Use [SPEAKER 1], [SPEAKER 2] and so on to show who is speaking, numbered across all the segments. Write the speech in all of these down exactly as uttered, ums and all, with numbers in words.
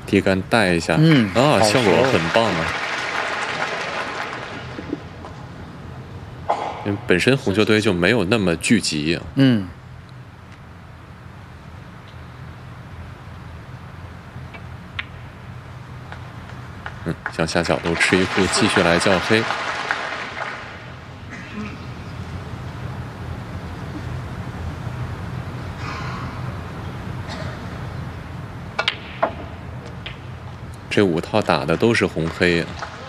[SPEAKER 1] 低杆带一下，
[SPEAKER 2] 嗯
[SPEAKER 1] 啊，效果很棒啊。因为本身红球堆就没有那么聚集啊。
[SPEAKER 2] 嗯。
[SPEAKER 1] 嗯，向下角度吃一库，继续来叫黑。这五套打的都是红黑啊。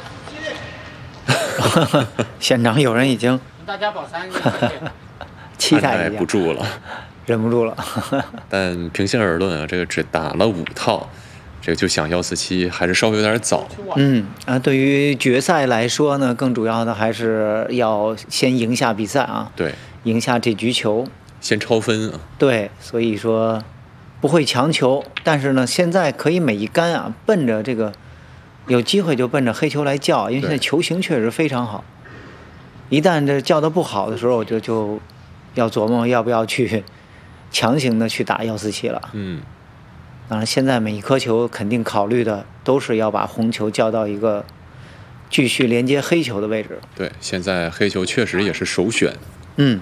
[SPEAKER 2] 现场有人已经
[SPEAKER 3] 大家保三
[SPEAKER 2] 期待
[SPEAKER 1] 按耐不住了，
[SPEAKER 2] 忍不住了。
[SPEAKER 1] 但平心而论啊，这个只打了五套，这个就想幺四七还是稍微有点早。
[SPEAKER 2] 嗯啊，对于决赛来说呢，更主要的还是要先赢下比赛啊。
[SPEAKER 1] 对，
[SPEAKER 2] 赢下这局球，
[SPEAKER 1] 先超分啊。
[SPEAKER 2] 对，所以说不会强求，但是呢，现在可以每一杆啊，奔着这个有机会就奔着黑球来叫，因为现在球形确实非常好。一旦这叫的不好的时候，我就就要琢磨要不要去强行的去打幺四七了。
[SPEAKER 1] 嗯，
[SPEAKER 2] 当然，现在每一颗球肯定考虑的都是要把红球叫到一个继续连接黑球的位置。
[SPEAKER 1] 对，现在黑球确实也是首选。
[SPEAKER 2] 嗯。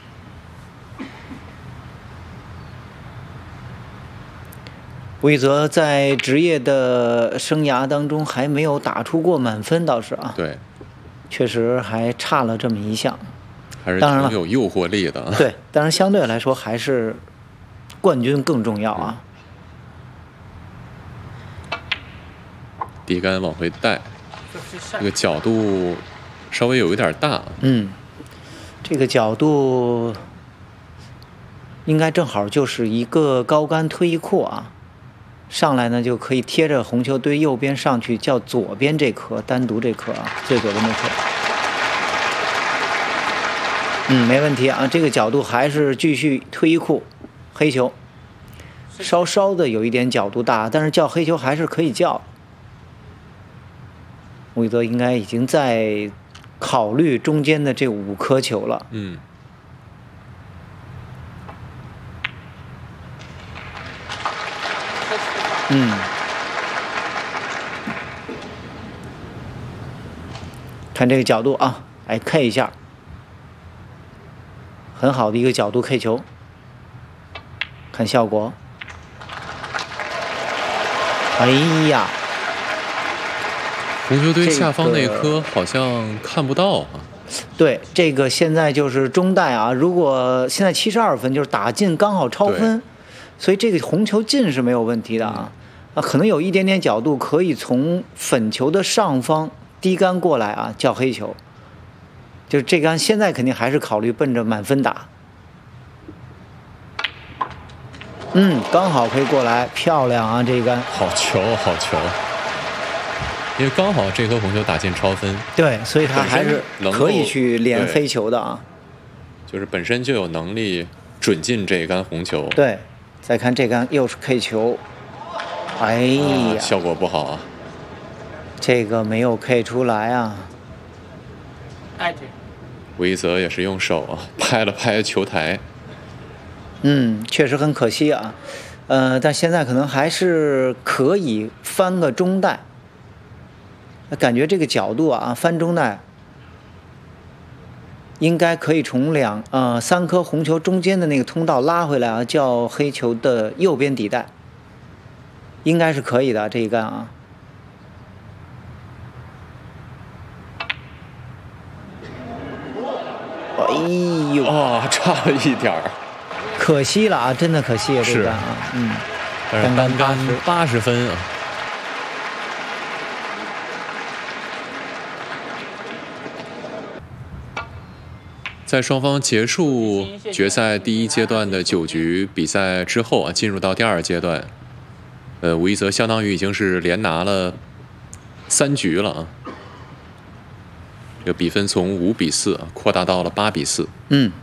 [SPEAKER 2] 吴一泽在职业的生涯当中还没有打出过满分，倒是啊。
[SPEAKER 1] 对。
[SPEAKER 2] 确实还差了这么一项。
[SPEAKER 1] 还是挺有诱惑力的。
[SPEAKER 2] 对，当然相对来说还是冠军更重要啊。
[SPEAKER 1] 嗯、低杆往回带，这个角度稍微有一点大。
[SPEAKER 2] 嗯，这个角度应该正好就是一个高杆推一库啊，上来呢就可以贴着红球堆右边上去，叫左边这颗，单独这颗啊，最左边这颗。嗯，没问题啊，这个角度还是继续推一库，黑球，稍稍的有一点角度大，但是叫黑球还是可以叫。吴一泽应该已经在考虑中间的这五颗球了。
[SPEAKER 1] 嗯。
[SPEAKER 2] 嗯。看这个角度啊，来 K 一下。很好的一个角度 K 球，看效果。哎呀，
[SPEAKER 1] 红球堆下方那颗好像看不到啊。
[SPEAKER 2] 对，这个现在就是中带啊，如果现在七十二分，就是打进刚好超分，所以这个红球进是没有问题的啊。啊，可能有一点点角度，可以从粉球的上方低杆过来啊，叫黑球。就是这杆现在肯定还是考虑奔着满分打。嗯，刚好可以过来，漂亮啊！这一杆
[SPEAKER 1] 好球，好球！因为刚好这颗红球打进超分，
[SPEAKER 2] 对，所以他还是可以去连黑球的啊。
[SPEAKER 1] 就是本身就有能力准进这一杆红球。
[SPEAKER 2] 对，再看这杆又是 K 球，哎呀，
[SPEAKER 1] 啊、效果不好啊！
[SPEAKER 2] 这个没有 K 出来啊。
[SPEAKER 1] 吴一泽也是用手啊拍了拍球台。
[SPEAKER 2] 嗯，确实很可惜啊，呃，但现在可能还是可以翻个中带，感觉这个角度啊，翻中带应该可以从两呃三颗红球中间的那个通道拉回来啊，叫黑球的右边底带，应该是可以的这一杆啊。哎呦，
[SPEAKER 1] 啊、哦，差了一点儿。
[SPEAKER 2] 可惜了啊，真的可惜了这个啊，嗯，
[SPEAKER 1] 但是单杆八十分啊。在双方结束决赛第一阶段的九局比赛之后啊，进入到第二阶段，呃，吴一泽相当于已经是连拿了三局了啊，这个比分从五比四啊扩大到了八比四。
[SPEAKER 2] 嗯。